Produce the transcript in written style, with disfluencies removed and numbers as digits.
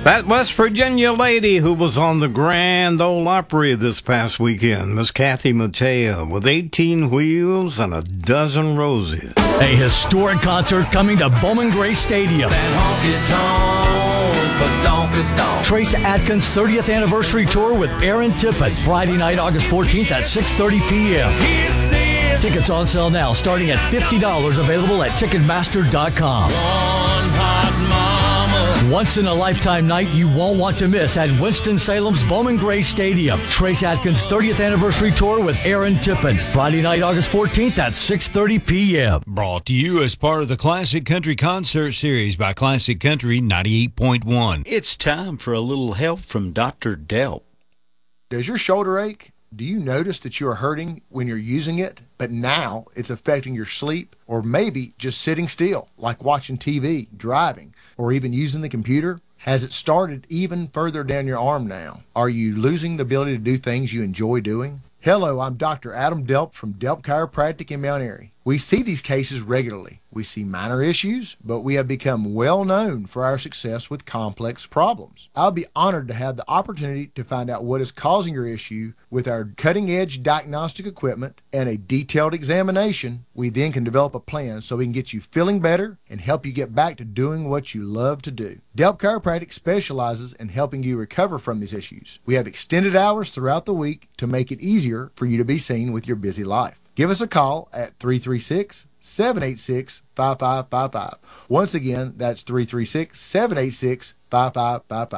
That West Virginia lady who was on the Grand Ole Opry this past weekend, Miss Kathy Mattea, with 18 wheels and a dozen roses. A historic concert coming to Bowman Gray Stadium. Trace Adkins' 30th anniversary tour with Aaron Tippett, Friday night, August 14th at 6:30 p.m. Tickets on sale now, starting at $50, available at Ticketmaster.com. Once in a lifetime night you won't want to miss at Winston-Salem's Bowman Gray Stadium. Trace Adkins' 30th anniversary tour with Aaron Tippett, Friday night, August 14th at 6:30 p.m. Brought to you as part of the Classic Country Concert Series by Classic Country 98.1. It's time for a little help from Dr. Delp. Does your shoulder ache? Do you notice that you are hurting when you're using it, but now it's affecting your sleep, or maybe just sitting still, like watching TV, driving, or even using the computer? Has it started even further down your arm now? Are you losing the ability to do things you enjoy doing? Hello, I'm Dr. Adam Delp from Delp Chiropractic in Mount Airy. We see these cases regularly. We see minor issues, but we have become well known for our success with complex problems. I'll be honored to have the opportunity to find out what is causing your issue with our cutting-edge diagnostic equipment and a detailed examination. We then can develop a plan so we can get you feeling better and help you get back to doing what you love to do. Delp Chiropractic specializes in helping you recover from these issues. We have extended hours throughout the week to make it easier for you to be seen with your busy life. Give us a call at 336-786-5555. Once again, that's 336-786-5555.